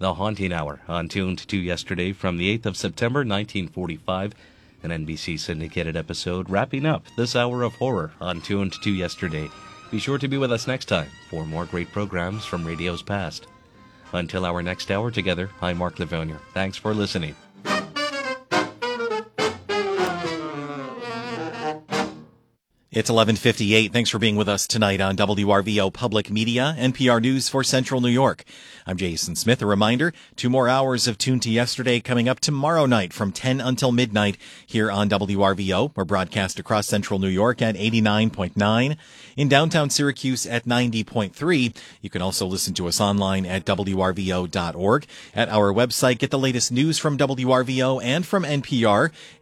The Haunting Hour on Tuned to Yesterday from the 8th of September 1945, an NBC syndicated episode wrapping up this hour of horror on Tuned to Yesterday. Be sure to be with us next time for more great programs from radio's past. Until our next hour together, I'm Mark Livonia. Thanks for listening. It's 11:58. Thanks for being with us tonight on WRVO Public Media, NPR News for Central New York. I'm Jason Smith. A reminder, 2 more hours of Tune to Yesterday coming up tomorrow night from 10 until midnight here on WRVO. We're broadcast across Central New York at 89.9, in downtown Syracuse at 90.3. You can also listen to us online at WRVO.org. At our website, get the latest news from WRVO and from NPR.